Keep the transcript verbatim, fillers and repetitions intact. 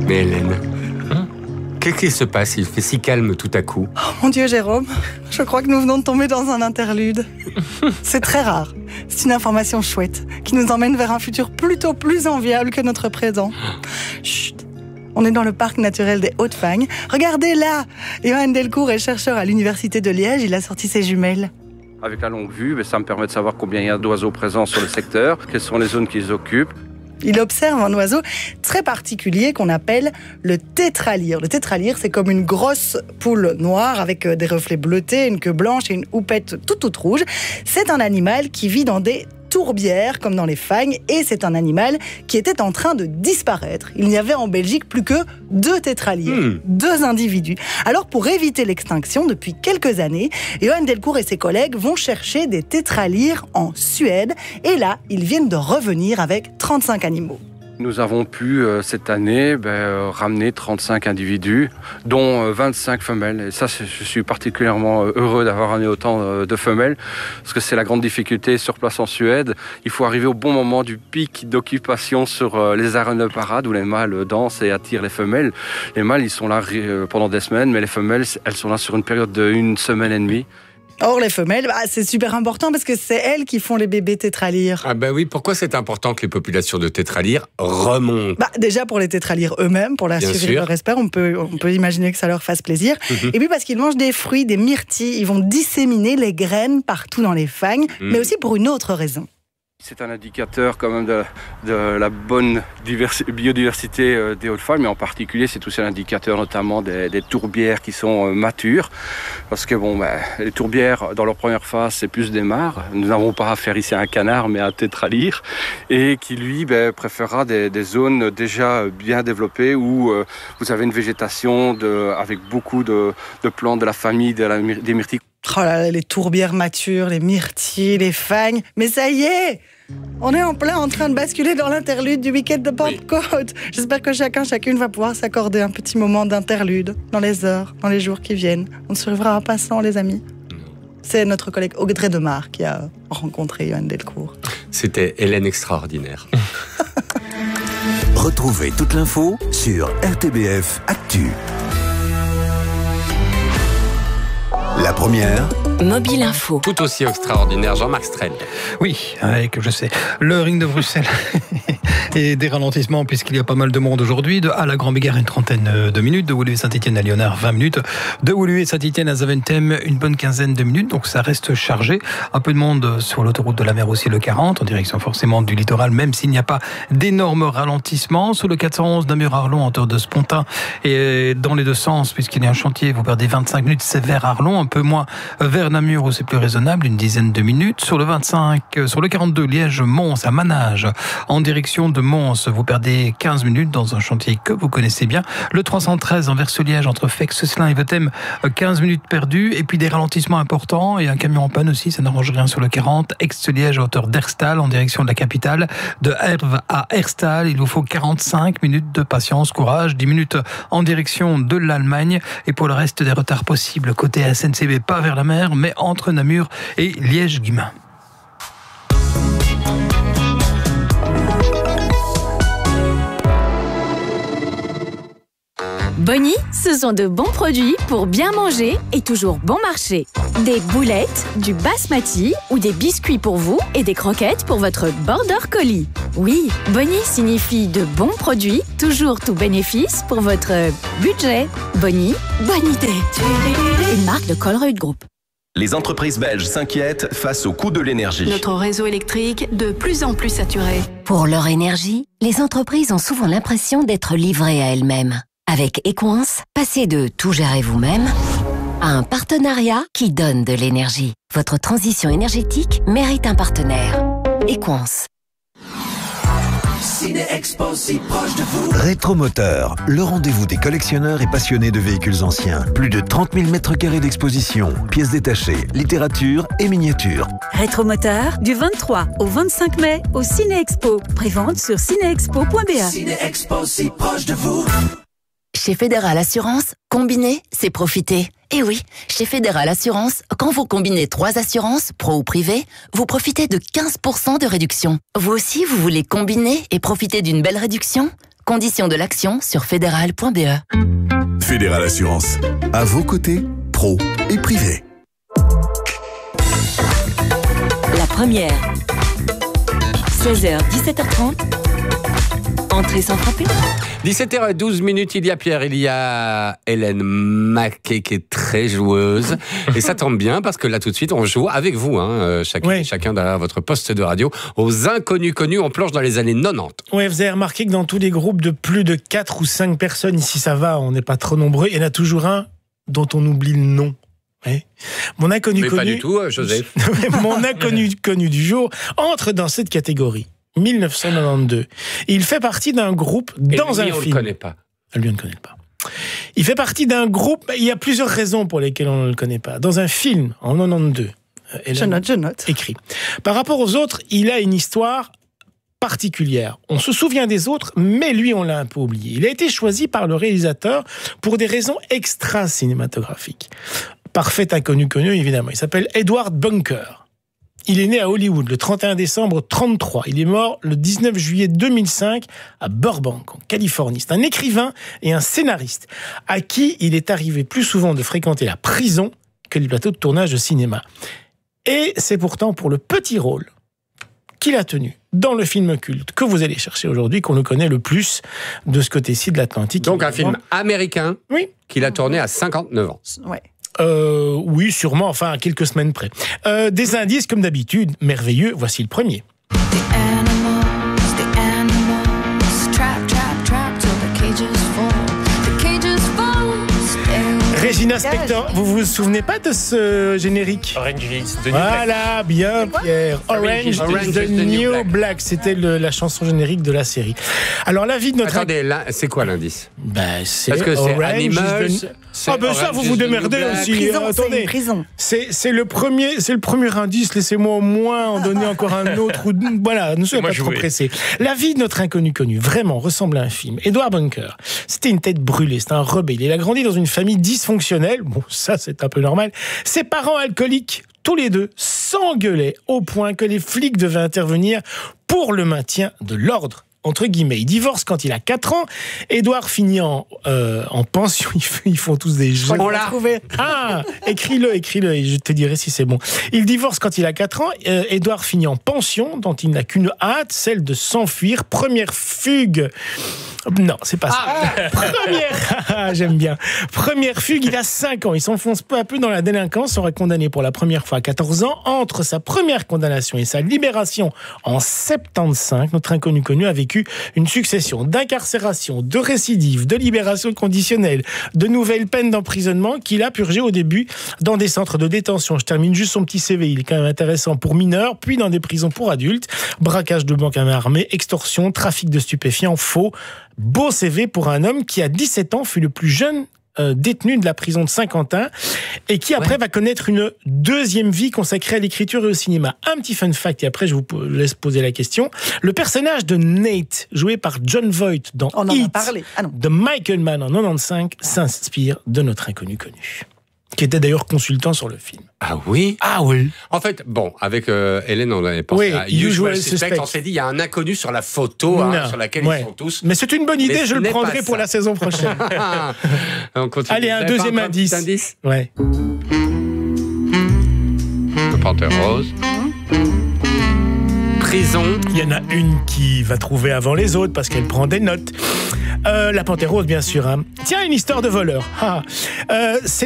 Mais Hélène, hein qu'est-ce qui se passe? Il fait si calme tout à coup. Oh mon Dieu, Jérôme, je crois que nous venons de tomber dans un interlude. C'est très rare. C'est une information chouette qui nous emmène vers un futur plutôt plus enviable que notre présent. Chut. On est dans le parc naturel des Hautes-Fagnes. Regardez là, Johan Delcourt est chercheur à l'université de Liège. Il a sorti ses jumelles. Avec la longue vue, ça me permet de savoir combien il y a d'oiseaux présents sur le secteur, quelles sont les zones qu'ils occupent. Il observe un oiseau très particulier qu'on appelle le tétralyre. Le tétralyre, c'est comme une grosse poule noire avec des reflets bleutés, une queue blanche et une houppette toute, toute rouge. C'est un animal qui vit dans des tourbières, comme dans les fagnes, et c'est un animal qui était en train de disparaître. Il n'y avait en Belgique plus que deux tétralyres, mmh. deux individus. Alors, pour éviter l'extinction, depuis quelques années, Johan Delcourt et ses collègues vont chercher des tétralyres en Suède, et là, ils viennent de revenir avec trente-cinq animaux. Nous avons pu, euh, cette année, ben, euh, ramener trente-cinq individus, dont euh, vingt-cinq femelles. Et ça, je suis particulièrement euh, heureux d'avoir ramené autant euh, de femelles, parce que c'est la grande difficulté sur place en Suède. Il faut arriver au bon moment du pic d'occupation sur euh, les arènes de parade, où les mâles dansent et attirent les femelles. Les mâles, ils sont là euh, pendant des semaines, mais les femelles, elles sont là sur une période d'une semaine et demie. Or, les femelles, bah, c'est super important parce que c'est elles qui font les bébés tétralyres. Ah bah oui, pourquoi c'est important que les populations de tétralyres remontent? Bah, déjà pour les tétralyres eux-mêmes, pour l'assurer leur espèce, on peut, on peut imaginer que ça leur fasse plaisir. Mmh. Et puis parce qu'ils mangent des fruits, des myrtilles, ils vont disséminer les graines partout dans les fagnes, mmh. mais aussi pour une autre raison. C'est un indicateur quand même de, de la bonne diversi- biodiversité euh, des Hautes-Fagnes, mais en particulier c'est aussi un indicateur notamment des, des tourbières qui sont euh, matures, parce que bon, ben, les tourbières dans leur première phase c'est plus des mares. Nous n'avons pas affaire ici à un canard mais à un tétralyre, et qui lui ben, préférera des, des zones déjà bien développées où euh, vous avez une végétation de, avec beaucoup de, de plantes de la famille de la, des myrtilles. Oh là là, les tourbières matures, les myrtilles, les fagnes. Mais ça y est, on est en plein en train de basculer dans l'interlude du week-end de Pentecôte. Oui. J'espère que chacun, chacune va pouvoir s'accorder un petit moment d'interlude dans les heures, dans les jours qui viennent. On ne survivra pas sans, les amis. C'est notre collègue Audrey Demar qui a rencontré Johan Delcourt. C'était Hélène Extraordinaire. Retrouvez toute l'info sur R T B F Actu. La première, Mobile Info. Tout aussi extraordinaire, Jean-Marc Strel. Oui, avec, je sais, le ring de Bruxelles et des ralentissements puisqu'il y a pas mal de monde aujourd'hui. De à la Grand-Bigard, une trentaine de minutes. De Woluwe-Saint-Étienne à Léonard, vingt minutes. De Woluwe-Saint-Étienne à Zaventem, une bonne quinzaine de minutes. Donc ça reste chargé. Un peu de monde sur l'autoroute de la mer aussi, le quarante, en direction forcément du littoral, même s'il n'y a pas d'énormes ralentissements. Sur le quatre cent onze Namur-Arlon, en hauteur de Spontin, et dans les deux sens, puisqu'il y a un chantier, vous perdez vingt-cinq minutes, c'est vers Arlon, un peu moins vers Namur où c'est plus raisonnable, une dizaine de minutes. Sur le vingt-cinq, sur le quarante-deux, Liège-Mons à Manage, en direction de Mons, vous perdez quinze minutes dans un chantier que vous connaissez bien. Le trois cent treize Anvers-Liège entre Fex-Slin et Vetem, quinze minutes perdues, et puis des ralentissements importants et un camion en panne aussi, ça n'arrange rien sur le quarante. Aix-Liège à hauteur d'Herstal en direction de la capitale. De Herve à Herstal, il vous faut quarante-cinq minutes de patience, courage, dix minutes en direction de l'Allemagne, et pour le reste des retards possibles côté S N C B, pas vers la mer, mais entre Namur et Liège-Guillemins. Bonnie, ce sont de bons produits pour bien manger et toujours bon marché. Des boulettes, du basmati ou des biscuits pour vous et des croquettes pour votre border collie. Oui, Bonnie signifie de bons produits, toujours tout bénéfice pour votre budget. Bonnie, bonne idée. Une marque de Colruyt Group. Les entreprises belges s'inquiètent face au coût de l'énergie. Notre réseau électrique de plus en plus saturé. Pour leur énergie, les entreprises ont souvent l'impression d'être livrées à elles-mêmes. Avec Equance, passez de tout gérer vous-même à un partenariat qui donne de l'énergie. Votre transition énergétique mérite un partenaire. Equance. Ciné-Expo si proche de vous. Rétromoteur, le rendez-vous des collectionneurs et passionnés de véhicules anciens. Plus de trente mille mètres carrés d'exposition, pièces détachées, littérature et miniatures. Rétromoteur, du vingt-trois au vingt-cinq mai au Ciné-Expo. Prévente sur ciné-expo point b a. Ciné-Expo si proche de vous. Chez Fédéral Assurance, combiner, c'est profiter. Et oui, chez Fédéral Assurance, quand vous combinez trois assurances, pro ou privé, vous profitez de quinze pour cent de réduction. Vous aussi, vous voulez combiner et profiter d'une belle réduction ? Conditions de l'action sur fédéral point b e. Fédéral Assurance. À vos côtés, pro et privé. La première. seize heures, dix-sept heures trente. Entrée sans frapper. dix-sept heures douze minutes, il y a Pierre, il y a Hélène Maquet qui est très joueuse. Et ça tombe bien parce que là tout de suite on joue avec vous, hein, chacun, oui. chacun derrière votre poste de radio, aux inconnus connus. On plonge dans les années quatre-vingt-dix. Oui, vous avez remarqué que dans tous les groupes de plus de quatre ou cinq personnes, ici ça va, on n'est pas trop nombreux, il y en a toujours un dont on oublie le nom. Ouais. Mon inconnu Mais connu. pas du tout, Joseph. Mon inconnu connu du jour entre dans cette catégorie. dix-neuf cent quatre-vingt-douze. Il fait partie d'un groupe Et dans lui, un on film. Le connaît pas. Lui, on ne le connaît pas. Il fait partie d'un groupe. Il y a plusieurs raisons pour lesquelles on ne le connaît pas. Dans un film en quatre-vingt-douze. Je note, je note. Écrit. Par rapport aux autres, il a une histoire particulière. On se souvient des autres, mais lui, on l'a un peu oublié. Il a été choisi par le réalisateur pour des raisons extra-cinématographiques. Parfait inconnu connu, évidemment. Il s'appelle Edward Bunker. Il est né à Hollywood le trente et un décembre trente-trois. Il est mort le dix-neuf juillet deux mille cinq à Burbank, en Californie. C'est un écrivain et un scénariste à qui il est arrivé plus souvent de fréquenter la prison que les plateaux de tournage de cinéma. Et c'est pourtant pour le petit rôle qu'il a tenu dans le film culte que vous allez chercher aujourd'hui, qu'on le connaît le plus de ce côté-ci de l'Atlantique. Donc un film américain oui. qu'il a tourné à cinquante-neuf ans. Ouais. Euh, oui, sûrement, enfin, à quelques semaines près. Euh, des indices, comme d'habitude, merveilleux. Voici le premier. Regina Spektor, vous vous souvenez pas de ce générique? Orange is the New Voilà, Black. bien Pierre. Orange is Orange the New Black. Black. C'était le, la chanson générique de la série. Alors la vie de notre... Attendez, là, c'est quoi l'indice? Ben, c'est Parce que c'est Orange Animals. is the... Ah ben ça, vous vous démerdez aussi. Prison, Attendez, c'est une prison. C'est, c'est le premier, c'est le premier indice. Laissez-moi au moins en donner encore un autre. Ou, voilà, ne soyez pas trop pressés. La vie de notre inconnu connu, vraiment, ressemble à un film. Edward Bunker, c'était une tête brûlée, c'était un rebelle. Il a grandi dans une famille dysfonctionnelle. Bon, ça, c'est un peu normal. Ses parents alcooliques, tous les deux, s'engueulaient au point que les flics devaient intervenir pour le maintien de l'ordre. Entre guillemets, il divorce quand il a quatre ans. Édouard finit en, euh, en pension. Ils font tous des jeux. On l'a trouvé. Ah, écris-le, écris-le et je te dirai si c'est bon. Il divorce quand il a quatre ans. Euh, Édouard finit en pension, dont il n'a qu'une hâte, celle de s'enfuir. Première fugue. Non, c'est pas ça. Ah. Première, j'aime bien. Première fugue, il a cinq ans. Il s'enfonce peu à peu dans la délinquance, sera condamné pour la première fois à quatorze ans. Entre sa première condamnation et sa libération en soixante-quinze, notre inconnu connu a vécu une succession d'incarcérations, de récidives, de libérations conditionnelles, de nouvelles peines d'emprisonnement qu'il a purgées au début dans des centres de détention. Je termine juste son petit C V, il est quand même intéressant pour mineurs, puis dans des prisons pour adultes, braquage de banque à main armée, extorsion, trafic de stupéfiants, faux. Beau C V pour un homme qui, à dix-sept ans, fut le plus jeune euh, détenu de la prison de Saint-Quentin et qui, après, ouais. va connaître une deuxième vie consacrée à l'écriture et au cinéma. Un petit fun fact, et après, je vous laisse poser la question. Le personnage de Nate, joué par John Voight dans On Heat, en a parlé. Ah non. de Michael Mann en quatre-vingt-quinze, s'inspire de notre inconnu connu, qui était d'ailleurs consultant sur le film. Ah oui? Ah oui. En fait, bon, avec euh, Hélène, on avait pensé oui, à Usual, Usual Suspect. Suspect. On s'est dit, il y a un inconnu sur la photo hein, sur laquelle ouais. ils sont tous. Mais c'est une bonne idée, Mais je le prendrai pour la saison prochaine. On continue. Allez, un deuxième indice. Un indice. Ouais. Le Panthère Rose. Prison. Il y en a une qui va trouver avant les autres parce qu'elle prend des notes. Euh, la Panthère Rose, bien sûr. Hein. Tiens, une histoire de voleur. Ah. Euh, c'est